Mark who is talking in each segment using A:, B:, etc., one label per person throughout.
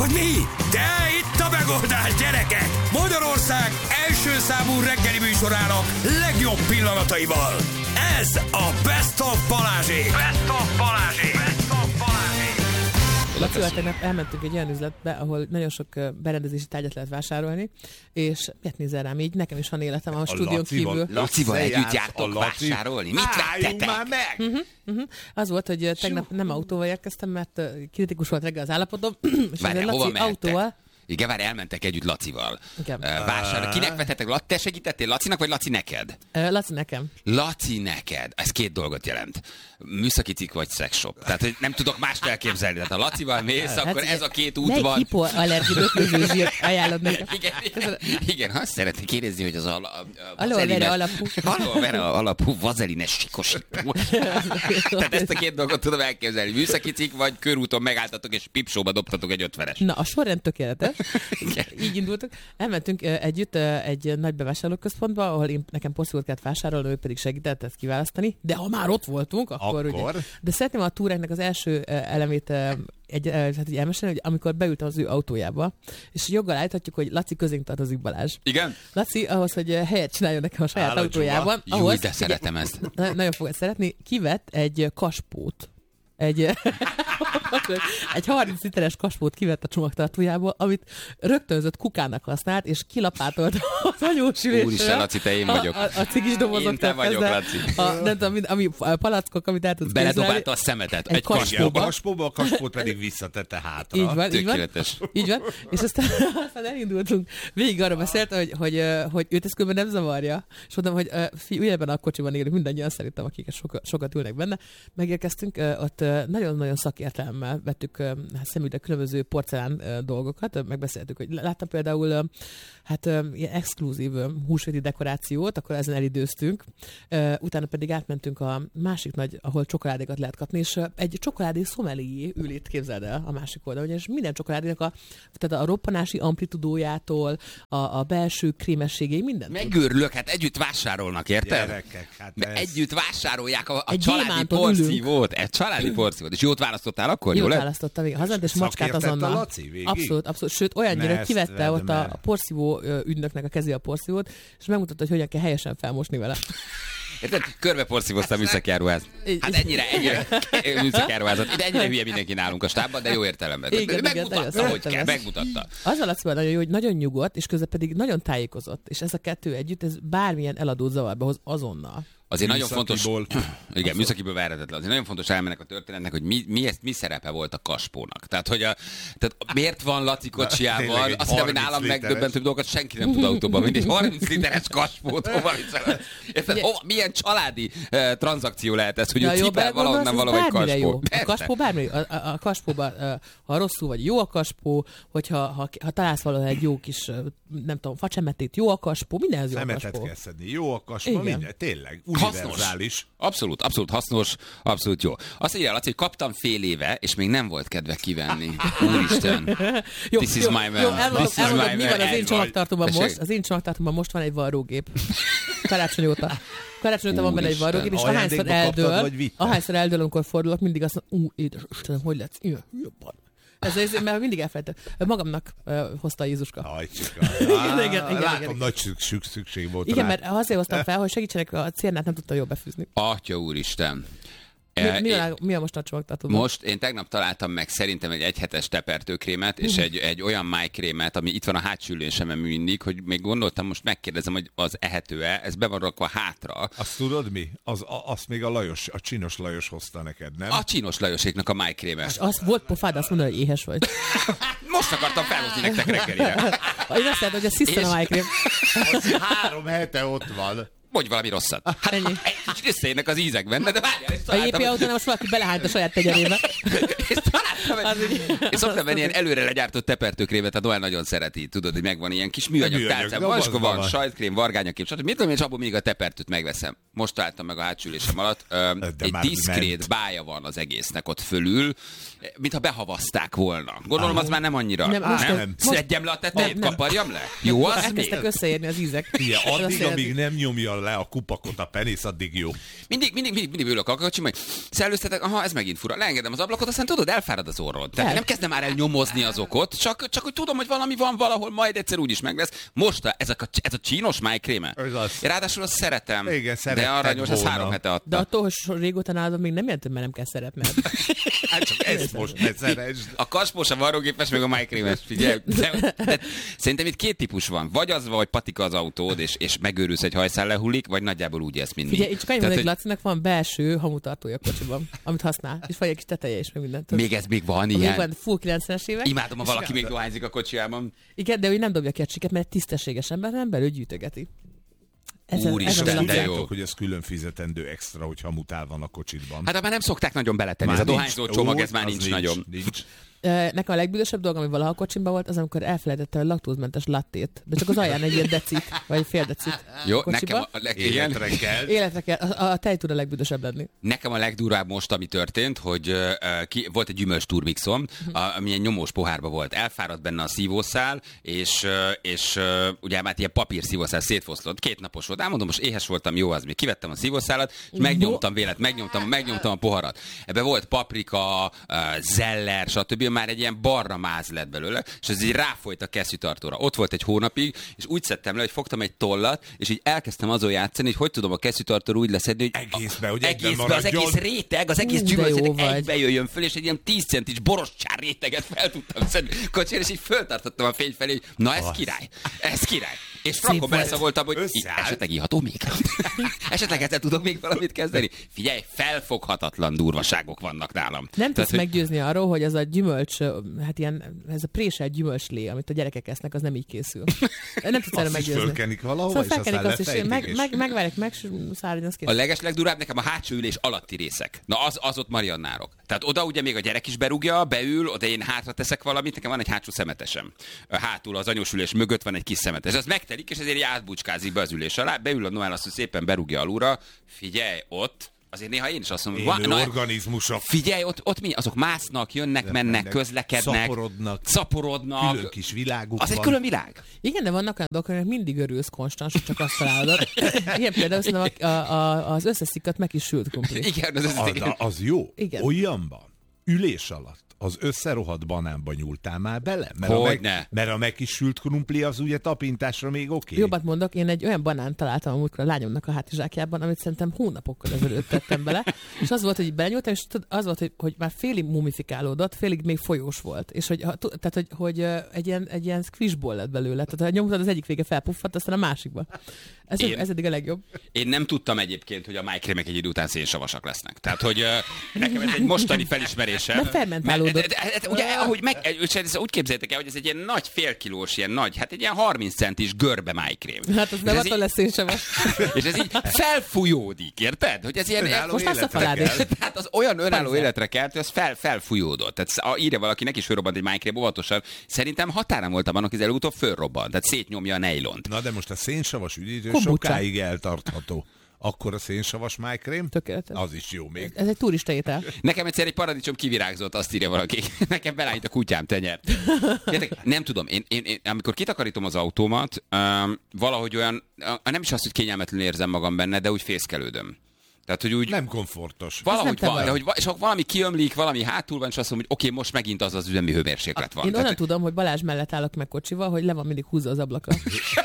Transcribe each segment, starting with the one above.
A: Hogy mi? De itt a megoldás, gyerekek! Magyarország első számú reggeli műsorának legjobb pillanataival. Ez a Best of Balázsék! Best of Balázsék! Best of Balázsék!
B: Lacival tegnap elmentünk egy olyan üzletbe, ahol nagyon sok berendezési tárgyat lehet vásárolni, és miért nézel rám így? Nekem is van életem a stúdión kívül.
C: Lacival együtt jártok vásárolni? Mit vettetek?
D: Már meg!
B: Az volt, hogy tegnap nem autóval érkeztem, mert kritikus volt reggel az állapotom, és
C: Várjál,
B: Laci
C: hova mentek?
B: autóval.
C: Igen, várj, elmentek együtt Lacival.
B: Igen.
C: Vásárolni. Kinek vettetek? Te segítettél Lacinak, vagy Laci neked?
B: Laci nekem.
C: Laci neked. Ez két dolgot jelent. Műszaki cikk vagy szexshop. Tehát, hogy nem tudok mást elképzelni. Tehát ha Lacival mész, akkor ez a két út van.
B: Melyik hipoallergi rögtöző zsírt ajánlod nekem?
C: Igen, azt szeretnék kérdezni, hogy az
B: Aloe vera
C: alapú vazelines sikosító. Tehát ezt a két dolgot tudom elképzelni. Műszaki cikk vagy körúton megálltatok és pipsóba dobtatok egy 50-es.
B: Na, a sorrend tökéletes. Így indultunk. Elmentünk együtt egy nagy bevásárlóközpontba, ahol nekem porszívót kellett vásárolni, ő pedig segített ezt kiválasztani. De ha már ott voltunk, akkor ugye. De szeretném a túránknak az első elemét így elmesélni, hogy amikor beültem az ő autójába, és joggal állíthatjuk, hogy Laci közénk tartozik, Balázs.
C: Igen?
B: Laci ahhoz, hogy helyet csináljon nekem a saját autójában.
C: Jó, de szeretem ezt.
B: Nagyon fogod szeretni. Kivett egy kaspót. Egy 30 literes kaspót kivett a csomagtartójából, amit rögtönzött kukának használt, és kilapátolt az anyósülésre.
C: Úristen, Laci, te én vagyok.
B: A cigis dobozoktól.
C: Én te vagyok, Laci.
B: Nem tudom, ami palackok, amit el tudsz
C: beledobálta a szemetet. Egy kaspóba.
D: A kaspót pedig visszatette hátra.
B: Így van,
C: tökéletes.
B: Így van. És aztán elindultunk. Végig arra beszélt, hogy őt ez különben nem zavarja. És mondtam, hogy ugyanebben a kocsiban élünk mindannyian, szerintem, akik sokat ülnek benne. Megérkeztünk, ott nagyon-nagyon szakértelemmel vettük szemügyre különböző porcelán dolgokat, megbeszéltük, hogy láttam például ilyen exkluzív húsvéti dekorációt, akkor ezen elidőztünk, utána pedig átmentünk a másik nagy, ahol csokoládékat lehet kapni, és egy csokoládé szomelié ül itt, képzeld el, a másik oldalon, és minden csokoládénak tehát a roppanási amplitudójától, a belső krémességéig, minden.
C: Megőrülök, hát együtt vásárolnak, érted?
D: Gyerekek, hát
C: együtt vásárolják a családi porszívót. Egy családi porszívót. És jót választottál akkor?
B: Jót választottam, igen. Hazament, és macskát azonnal.
D: Laci,
B: abszolút. Sőt, olyannyira, hogy kivette ott a porszívó ügynöknek a kezé a porszívót, és megmutatta, hogy hogyan kell helyesen felmosni vele.
C: Érted? Körbe porszívoztam műszakjáruház. Hát ennyire műszakjáruházat. Ide ennyire hülye mindenki nálunk a stábban, de jó értelemben. Megmutatta, hogy kell, megmutatta.
B: Azzal a szóval nagyon jó, hogy nagyon nyugodt, és közben pedig nagyon tájékozott. És ez a kettő együtt, ez bármilyen eladót zavarba hoz azonnal.
C: Azért nagyon fontos, igen, műszakiből verhetetlen. Azért nagyon fontos elmennek a történetnek, hogy mi szerepe volt a kaspónak. Tehát, hogy tehát miért van Laci kocsijával, azt hiszem, hogy nálam megdöbbentőbb dolgokat senki nem tud autóban, mint egy 30 literes kaspót. Milyen családi tranzakció lehet ez, hogy cipel valahonnan valahogy kaspó.
B: A kaspó bármi. A kaspóban, ha rosszul vagy, jó a kaspó, hogyha találsz valahol egy jó kis, nem tudom, facsemetét, jó a kaspó, mindenhez jó a kaspó.
D: Szemetet kell szedni, jó a kaspó, minden, tényleg.
C: Hasznos. Abszolút hasznos, abszolút jó. Azt mondja, Laci, hogy kaptam fél éve, és még nem volt kedve kivenni. Úristen. This is my man.
B: Elmondod, mi van az én csomagtartóban most? Az én csomagtartóban most van egy varrógép. Karácsony óta van benne egy varrógép, és ahányszor eldől, amikor fordulok, mindig azt mondom, Istenem, hogy lesz? Ez mert mindig elfelejtettem. Magamnak hozta a Jézuska.
D: Igen. Látom, nagy szükség volt rá.
B: Igen, mert azért hoztam fel, hogy segítsenek, a cérnát nem tudta jól befűzni.
C: Atya úristen.
B: Mi a most a csomagtartóban?
C: Most én tegnap találtam meg szerintem egy egyhetes tepertőkrémet, és egy olyan májkrémet, ami itt van a hátsó ülésemen mindig, hogy még gondoltam, most megkérdezem, hogy az ehető-e, ez be van rakva hátra.
D: Azt tudod mi? Azt még a Csinos Lajos hozta neked, nem?
C: A Csinos Lajoséknak a májkréme.
B: Az volt pofád azt mondani, hogy éhes vagy.
C: Most akartam felhozni nektek reggelire.
B: Én azt mondtam, hogy a sziszten a májkrém.
D: 3 hete ott van.
C: Mondj valami rosszat. Hát egy kicsit összejönnek az ízek benne, de várjál, és
B: találtam... A JP autónál most valaki belehányt a saját tegyerébe.
C: És szoktam venni ilyen előre legyártott tepertőkrémet, tehát Noel nagyon szereti, tudod, hogy megvan ilyen kis műanyag tálcában. Van sajtkrém, vargányakém, stb. Mit tudom, és abból mindig a tepertőt megveszem. Most találtam meg a hátsó ülésem alatt. Egy diszkrét bája van az egésznek ott fölül, mintha behavazták volna. Gondolom, az már nem annyira. Nem. Szedjem le a tetejét, kaparjam le? Jó az még?
B: Elkezdtek összeérni az ízek.
D: Addig, amíg nem nyomja le a kupakot a penész, addig jó.
C: Mindig ülök a kocsim, hogy szellőztetek, aha, ez megint fura. Leengedem az ablakot, aztán tudod, elfárad az orrod. Tehát nem kezdem már el nyomozni az okot, csak hogy tudom, hogy valami van valahol, majd egyszer úgyis meg lesz. Most ez a csínos májkréme. Ráadásul azt szeretem.
D: Igen,
C: de aranyos, ez 3 hete adta.
B: De attól, hogy régóta nálad még nem jelent, mert nem kell szeretned.
D: Hát csak ezt most ne szeresd.
C: A kaspós, a varrógépes, meg a májkrémes, figyelj. De szerintem itt 2 típus van. Vagy az, vagy patika az autód, és megőrülsz, egy hajszál lehullik, vagy nagyjából úgy élsz, mint mi.
B: Figyelj, csak annyi mondom, hogy Lacinak van belső hamutartója a kocsiban, amit használ, és vagy egy kis teteje is, meg mindent.
C: Még van ilyen?
B: Még van full 90-es évek.
C: Imádom, ha valaki még dohányzik a kocsijában.
B: Igen, de ő nem dobja ki a csiket, mert tisztességes ember, nem belül gyűjtögeti.
C: Úristen, de jó.
D: Hogy ez külön fizetendő extra, hogy hamutál van a kocsidban.
C: Hát már nem szokták nagyon beletenni. Ez a dohányzó csomag, ez már nincs nagyon.
B: Nekem a legbüdösebb dolog, ami valaha a kocsimban volt, az amikor elfelejtette a laktózmentes lattét. De csak az alján egy ilyen decit, vagy fél decit.
C: Jó, nekem életre
B: kell. A tej tud a legbüdösebb lenni.
C: Nekem a legdurvább most, ami történt, hogy volt egy gyümölcs turmixom, ami ilyen nyomós pohárba volt. Elfáradt benne a szívószál, és ugye már ilyen papír szívószál szétfoszlott. 2 napos volt. Mondom, most éhes voltam, jó az még. Kivettem a szívószálat, és megnyomtam a poharat. Ebbe volt paprika, zeller, stb. Már egy ilyen barna máz lett belőle, és ez így ráfolyt a kesztyűtartóra. Ott volt egy hónapig, és úgy szedtem le, hogy fogtam egy tollat, és így elkezdtem azon játszani, hogy tudom a kesztyűtartóra úgy leszedni, hogy egészbe az egész réteg, az egész gyümölcs egybe jöjjön föl, és egy ilyen 10 centis borostyár réteget fel tudtam szedni kocsira, és így föltartottam a fény felé, hogy na ez király. És frankon beleszagoltam, hogy esetleg iható még? Esetleg ezzel tudok még valamit kezdeni? Figyelj, felfoghatatlan durvaságok vannak nálam.
B: Nem tudsz meggyőzni arról, hogy ez a gyümölcs, hát ilyen, ez a préselt gyümölcslé, amit a gyerekek esznek, az nem így készül. Nem tudsz erre meggyőzni.
D: Azt is fölkenik valahova,
B: szóval
D: és aztán lefejtik.
B: Megvárják meg, szárny, az kész.
C: A legeslegdurább nekem a hátsó ülés alatti részek. Na az ott mariannárok. Tehát oda ugye még a gyerek is berúgja, beül, oda én hátra teszek valamit, nekem van egy hátsó szemetesem. Hátul az anyós ülés mögött van egy kis szemetes. Az megtelik, és ezért átbucskázik be az ülés alá, beül a Noel, azt szépen berúgja alulra. Figyelj, ott azért néha én is azt mondom,
D: hogy organizmusok.
C: Figyelj, ott mi? Azok másznak, mennek, közlekednek, szaporodnak.
D: Külön kis világuk
C: az van. Egy külön világ.
B: Igen, de vannak olyan dolgok, hogy mindig örülsz konstans, csak azt találod. Igen, például szerintem az összeszikkat meg is sült krumpli.
C: Igen,
D: az jó.
B: Igen.
D: Olyanban, ülés alatt, az összerohadt banánba nyúltál már bele? Mert a megkisült krumpli az ugye tapintásra még oké.
B: Jobbat mondok, én egy olyan banánt találtam amúgykor a lányomnak a hátizsákjában, amit szerintem hónapokkal ezelőtt tettem bele, és az volt, hogy belenyúltam, és az volt, hogy már félig mumifikálódott, félig még folyós volt, és hogy egy ilyen squishból lett belőle, tehát ha nyomtad az egyik vége felpuffadt, aztán a másikba. Ez eddig a legjobb.
C: Én nem tudtam egyébként, hogy a májkrémek egy idő után szénsavasak lesznek. Tehát, hogy nekem ez egy mostani felismerésem.
B: De fermentálódott.
C: Ugye, úgy képzeljétek el, hogy ez egy ilyen nagy félkilós, hát egy ilyen 30 centis görbe májkrém.
B: Hát az nem attól lesz szénsavas.
C: És ez így felfújódik, érted? Hogy ez ilyen
B: most lesz a faládés.
C: Tehát az olyan önálló életre kelt, hogy az felfújódott. Tehát írja valaki, neki is fölrobbant egy májkrém, óvatosan. Szerintem határán voltam annak, hogy előutóbb fölrobbant. Tehát szétnyomja a nejlont.
D: Na de most a szénsavas üdítő sokáig eltartható. Akkor a szénsavas májkrém?
B: Tökéletes.
D: Az is jó még.
B: Ez egy turista étel.
C: Nekem egyszer egy paradicsom kivirágzott, azt írja valaki. Nekem belállít a kutyám tenyert. Nem tudom, én amikor kitakarítom az autómat, valahogy olyan, nem is azt, hogy kényelmetlenül érzem magam benne, de úgy fészkelődöm. Tehát, hogy úgy
D: nem komfortos.
C: Valahogy van, de és ha valami kiömlik, valami hátul van, és azt mondom, hogy oké, most megint az üzemi hőmérséklet van.
B: Én onnan tudom, hogy Balázs mellett állok meg kocsival, hogy le van mindig húzza az ablaka.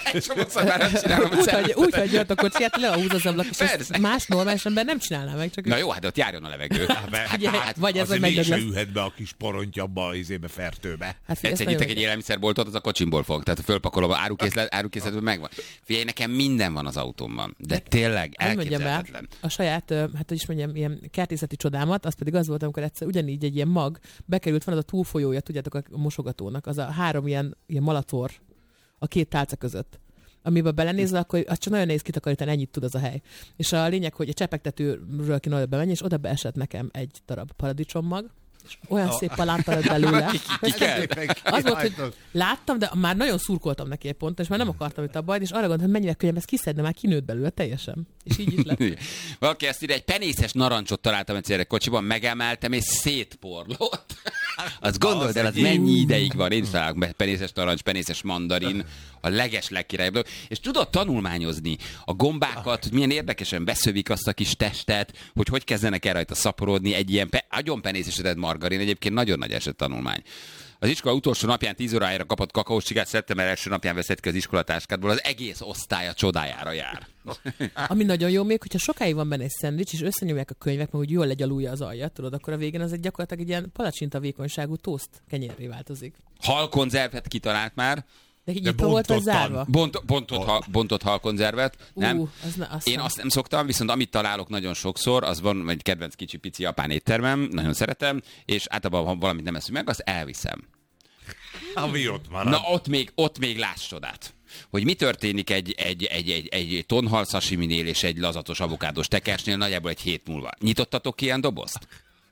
B: Úgy hagyja a kocsiját, le van húzza az ablak, és ezt más normális ember nem csinálná meg. Csak
C: na jó, hát ott járjon a levegő.
B: Vagy ez, hogy
D: megdöglesz. Ülhet be a kis porontyabba, a fertőbe.
C: Egyszer egy élelmiszerboltot, az a kocsimból fog. Tehát fölpakolom, árukészletben megvan. Figyelj, nekem minden van az autómban. De tényleg elképzelhetetlen.
B: Hát, hogy is mondjam, ilyen kertészeti csodámat, az pedig az volt, amikor egyszer ugyanígy egy ilyen mag bekerült, van az a túlfolyója, tudjátok, a mosogatónak, az a 3 ilyen malator a 2 tálca között. Amiben belenézel, akkor az csak nagyon nehéz kitakarítani, ennyit tud az a hely. És a lényeg, hogy a csepegtetőről kéne oda bemenni, és oda beesett nekem egy darab paradicsommag, és olyan szép palánta lett belőle. Az volt, hogy láttam, de már nagyon szurkoltam neki egy ponton, és már nem akartam itt abba, és arra gondoltam, hogy mennyire könnyebb ezt kiszedni, már kinőtt belőle teljesen. És így is lett.
C: Valaki ezt ide egy penészes narancsot találtam egyszerre kocsiban, megemeltem, és szétporlott. Azt gondold el, az mennyi ideig van. Én is találok penészes narancs, penészes mandarin, a legkirályabb dolog. És tudod tanulmányozni a gombákat, hogy milyen érdekesen beszövik azt a kis testet, hogy kezdenek el rajta szaporodni egy ilyen agyon penészesített margarin. Egyébként nagyon nagy eset tanulmány. Az iskola utolsó napján 10 órájára kapott kakaós csigát, szeptember első napján veszett ki az iskolatáskádból, az egész osztály a csodájára jár.
B: Ami nagyon jó még, hogyha sokáig van benne egy szendvics, és összenyomják a könyvek, mert úgy jól legyalulja az alja, tudod, akkor a végén az egy gyakorlatilag egy ilyen palacsinta vékonyságú tószt kenyérré változik.
C: Halkonzervet kitalált már.
B: De nyitva volt vagy zárva?
C: Bontott halkonzervet. Nem. Én azt nem szoktam, viszont amit találok nagyon sokszor, az van egy kedvenc kicsi-pici japán éttermem, nagyon szeretem, és általában, ha valamit nem eszünk meg, azt elviszem.
D: Ami ott marad.
C: Na ott még láss csodát. Hogy mi történik egy tonhal sashiminél és egy lazatos avokádós tekersnél nagyjából egy hét múlva. Nyitottatok ilyen dobozt?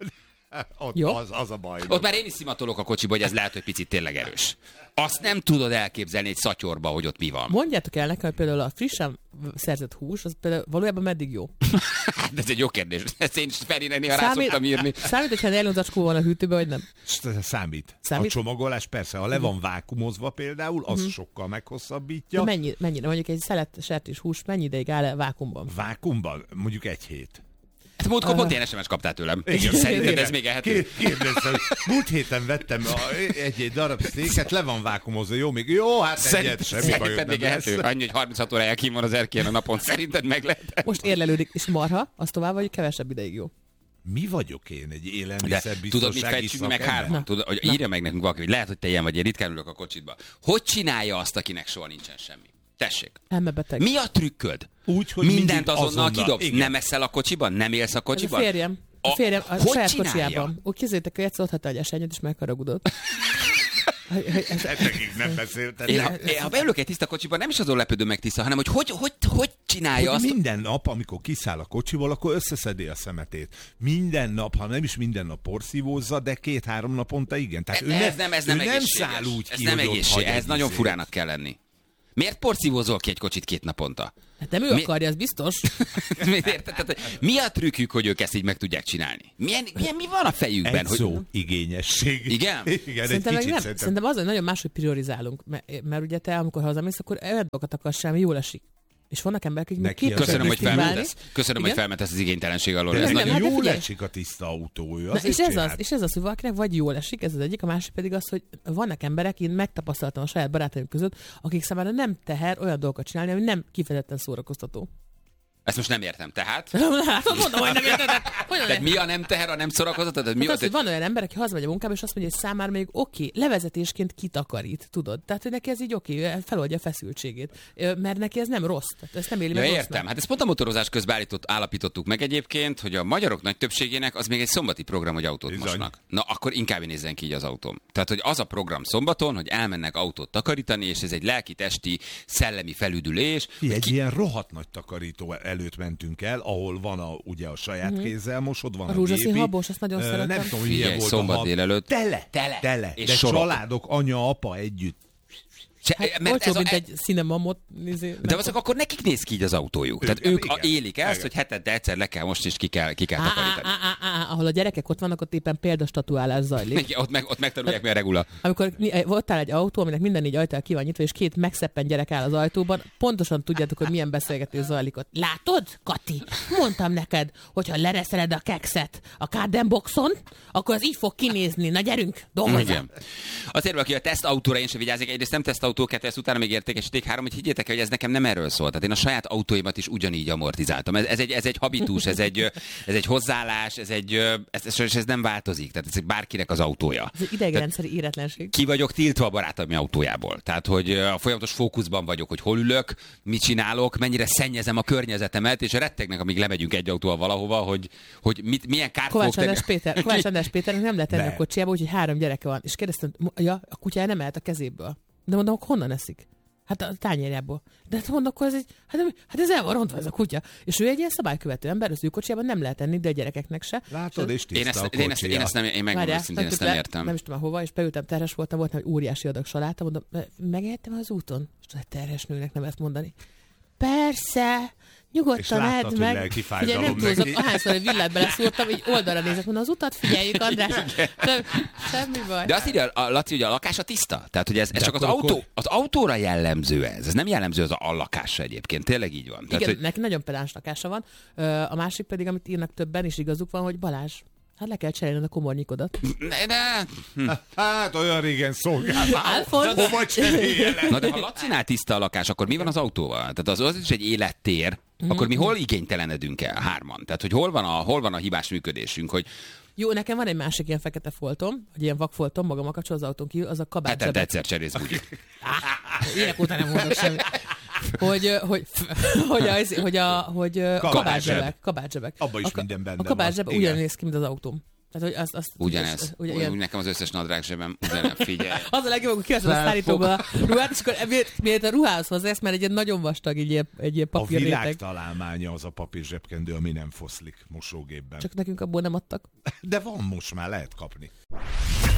D: Az a baj.
C: Ott már én is szimatolok a kocsiba, hogy ez lehet, hogy picit tényleg erős. Azt nem tudod elképzelni egy szatyorba, hogy ott mi van.
B: Mondjátok el nekem, hogy például a frissen szerzett hús, az például valójában meddig jó?
C: Ez egy jó kérdés. Ezt én is Ferinek néha rá szoktam írni.
B: Számít, hogyha nejlonzacskó van a hűtőben, vagy nem?
D: Számít. A csomagolás persze, ha le van vákumozva például, az sokkal meghosszabbítja.
B: Mennyire? Mondjuk egy szelet sertés hús mennyi ideig áll vákumban?
D: Vákumban? Mondjuk egy hét.
C: Hát múltkor pont ilyen SMS kaptál tőlem. Szerinted ez még ehető?
D: Kérdeztem, múlt héten vettem egy darab sztéket, le van vákumozva, jó? Még jó, hát egyet, semmi bajod nem lesz.
C: Annyi, hogy 36 órája kín van az erkélyen a napon. Szerinted meg lehet?
B: Most érlelődik, és marha, az tovább vagy kevesebb ideig jó.
D: Mi vagyok én? Egy élelmiszerbiztonsági
C: szakember? Tudod, hogy írja meg nekünk valaki, hogy lehet, hogy te ilyen vagy, én ritkán ülök a kocsitba. Hogy csinálja azt, akinek soha nincsen semmi? Tessék.
B: Elmebeteg.
C: Mi a trükköd?
D: Úgy, hogy
C: mindent azonnal kidobsz. Igen. Nem eszel a kocsiban? Nem élsz a kocsiban?
B: A férjem a saját
C: csinálja?
B: Kocsijában. Úgy képzeljétek, hogy egyszer otthatta egy esenyet, és megharagudott.
D: Nekik nem beszéltem.
C: Ha beülök egy tiszta kocsiban, nem is azon lepődöm meg tiszta, hanem hogy csinálja
D: hogy
C: azt.
D: Minden nap, amikor kiszáll a kocsiból, akkor összeszedi a szemetét. Minden nap, ha nem is minden nap porszívózza, de 2-3 naponta igen. Tehát
C: ez nem
D: száll úgy
C: ez
D: ki,
C: nem
D: hogy
C: egészséges. Ez nagyon furának kell lenni. Miért porszívózol ki egy kocsit 2 naponta?
B: Hát nem ő akarja, ez biztos.
C: Mi a trükkük, hogy ők ezt így meg tudják csinálni? Mi van a fejükben?
D: Egy szó, igényesség.
C: Igen?
D: Igen,
B: szerintem az, hogy nagyon máshogy priorizálunk. Mert ugye te, amikor hazamész, akkor olyan dolgokat akarsz sem, jól esik. És vannak emberek, akik meg
C: Köszönöm, hogy felmentesz az igénytelenség alól.
D: Ez nagyon jól esik a tiszta autó.
B: És ez az, hogy valakinek vagy jól esik, ez az egyik, a másik pedig az, hogy vannak emberek, én megtapasztaltam a saját barátaim között, akik számára nem teher olyan dolgokat csinálni, ami nem kifejezetten szórakoztató.
C: Ezt most nem értem, tehát?
B: Hát mondom, hogy nem érted.
C: Tehát mi a nem teher, a nem szórakoztató?
B: Hát van olyan ember, aki hazamegy a munkába, és azt mondja, hogy számára még oké, levezetésként kitakarít, tudod? Tehát, hogy neki ez így oké, feloldja a feszültségét. Mert neki ez nem rossz. Tehát ezt nem éli meg rossznak.
C: Értem. Hát ezt pont a motorozás közben állapítottuk meg egyébként, hogy a magyarok nagy többségének az még egy szombati program, hogy autót mosnak. Na, akkor inkább nézzen ki így az autóm. Tehát, hogy az a program szombaton, hogy elmennek autót takarítani, és ez egy lelki-testi, szellemi felüdülés.
D: Egy ilyen rohadt nagy takarító előtt mentünk el, ahol van ugye a saját kézzel mosod, van a
B: rózsaszín habos, azt nagyon szeretem.
D: Nem tudom, hogy milyen volt
C: szombat délelőtt.
D: Tele.
C: És
D: de
C: sorok.
D: Családok, anya, apa együtt.
B: Olcsóbb, mint egy cinemamot.
C: De azok akkor nekik néz ki így az autójuk. Tehát ők élik ezt, hogy hetente egyszer le kell most, és ki kell takarítani.
B: Ahol a gyerekek ott vannak, ott éppen példastatuálás zajlik.
C: Ott megtanulják, mi a regula.
B: Amikor ott áll egy autó, aminek minden 4 ajtó ki van nyitva, és 2 megszeppen gyerek áll az ajtóban, pontosan tudjátok, hogy milyen beszélgetés zajlik ott. Látod, Kati? Mondtam neked, hogyha lereszeled a kekszet a Cardenboxon, akkor az így fog kinézni. Na gyerünk, dolgozzam.
C: Azért, aki a tesztautóra én sem vigyázik, egyrészt nem tesztautó, 2, ezt utána még értékesíték 3, hogy higgyétek el, hogy ez nekem nem erről szól. Tehát én a saját autóimat is ugyanígy amortizáltam. Ez egy habitus, ez egy hozzáállás, ez nem változik. Tehát ez bárkinek az autója.
B: Ez egy idegrendszeri éretlenség.
C: Ki vagyok tiltva a barátom autójából. Tehát, hogy a folyamatos fókuszban vagyok, hogy hol ülök, mit csinálok, mennyire szennyezem a környezetemet, és rettegnek, amíg lemegyünk egy autóval valahova, hogy milyen kárt fogok tenni.
B: Kovács András Péternek nem lehet tenni a kocsiába, úgyhogy 3 gyereke van. És kérdeztem, a kutyája nem mehet a kezéből. De mondom, honnan eszik? Hát a tányérjából. De hát mondom, akkor ez ez el van rontva ez a kutya. És ő egy ilyen szabálykövető ember, az ő kocsijában nem lehet enni, de a gyerekeknek se.
D: Látod, és tiszta a
C: kocsija. Én megmondom őszintén, ezt nem értem.
B: Nem is tudom hova, és beültem, terhes voltam egy óriási adag saláta, mondom, megehettem az úton? És tudod, terhes nőnek nem ezt mondani. Persze, Nyugodtan edd meg.
D: Ugye
B: nem túlzok, ahányszor egy villát beleszúrtam, így oldalra nézek, mondom, az utat figyeljük, András. Semmi baj.
C: De azt írja, Laci, hogy a lakása tiszta? Tehát, hogy ez csak az autóra jellemző ez. Ez nem jellemző az a lakásra egyébként. Tényleg így van.
B: Igen,
C: Tehát,
B: neki nagyon pedáns lakása van. A másik pedig, amit írnak többen, is igazuk van, hogy Balázs, hát le kell cserélned a komornyikodat.
D: Hát olyan régen szolgáltál. Hova cseréljelek?
C: Na de ha Lacinál tiszta a lakás, akkor mi van az autóval? Tehát az is egy élettér, akkor mi hol igénytelenedünk el hárman? Tehát, hogy hol van a hibás működésünk, hogy
B: jó, nekem van egy másik ilyen fekete foltom, hogy ilyen vakfoltom magam a kapcsol az autón kívül, az a kabátzsebek.
C: Hát egyszer cserélsz bugyit.
B: Évek után nem mondok semmit. Hogy kabátzsebek.
D: Abba is minden benne van.
B: A kabátzsebek ugyan néz ki, mint az autóm. Tehát, hogy azt
C: ugyanez. Nekem az összes nadrág zsebem ugyanez, figyelj.
B: Az a legjobb, amikor kiveszed a szállítóból a ruhát, és akkor miért a ruhához hozzász, mert egy ilyen nagyon vastag, egy ilyen papírréteg.
D: A világ találmánya az a papír zsebkendő, ami nem foszlik mosógépben.
B: Csak nekünk abból nem adtak.
D: De van most már, lehet kapni.